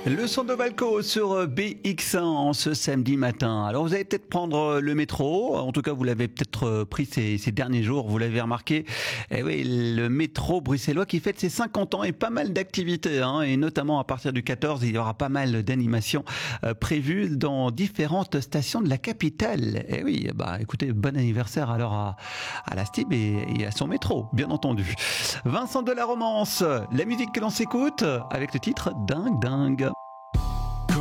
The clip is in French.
Le son de Valco sur BX1 en ce samedi matin. Alors vous allez peut-être prendre le métro, en tout cas vous l'avez peut-être pris ces derniers jours, vous l'avez remarqué. Eh oui, le métro bruxellois qui fête ses 50 ans et pas mal d'activités, et notamment à partir du 14, il y aura pas mal d'animations prévues dans différentes stations de la capitale. Eh oui, écoutez, bon anniversaire alors à la STIB et à son métro, bien entendu. Vincent de la Romance, la musique que l'on s'écoute avec le titre Dingue Dingue.